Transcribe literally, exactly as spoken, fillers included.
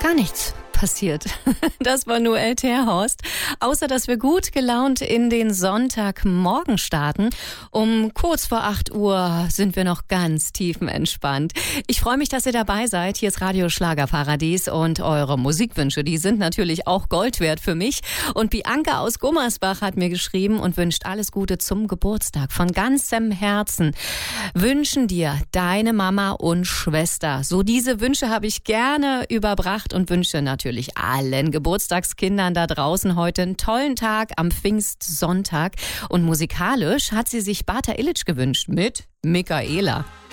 Gar nichts passiert. Das war Noel Terhorst. Außer, dass wir gut gelaunt in den Sonntagmorgen starten. Um kurz vor acht Uhr sind wir noch ganz tiefenentspannt. Ich freue mich, dass ihr dabei seid. Hier ist Radio Schlagerparadies und eure Musikwünsche, die sind natürlich auch Gold wert für mich. Und Bianca aus Gummersbach hat mir geschrieben und wünscht alles Gute zum Geburtstag. Von ganzem Herzen wünschen dir deine Mama und Schwester. So diese Wünsche habe ich gerne überbracht und wünsche natürlich allen Geburtstagskindern da draußen heute einen tollen Tag am Pfingstsonntag. Und musikalisch hat sie sich Bata Illich gewünscht mit Michaela.